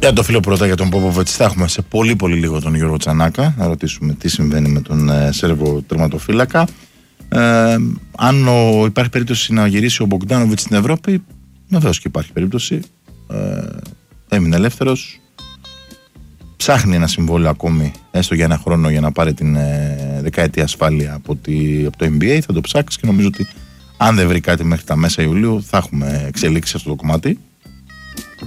Για το φίλο πρώτα για τον Πόποβιτς θα έχουμε σε πολύ πολύ λίγο τον Γιώργο Τσανάκα. Να ρωτήσουμε τι συμβαίνει με τον Σέρβο τερματοφύλακα. Αν υπάρχει περίπτωση να γυρίσει ο Μπογκντάνοβιτς στην Ευρώπη, βεβαίως και υπάρχει περίπτωση. Έμεινε ελεύθερος. Ψάχνει ένα συμβόλαιο ακόμη, έστω για ένα χρόνο, για να πάρει την δεκαετία ασφάλεια από το NBA. Θα το ψάξει και νομίζω ότι αν δεν βρει κάτι μέχρι τα μέσα Ιουλίου θα έχουμε εξελίξει αυτό το κομμάτι.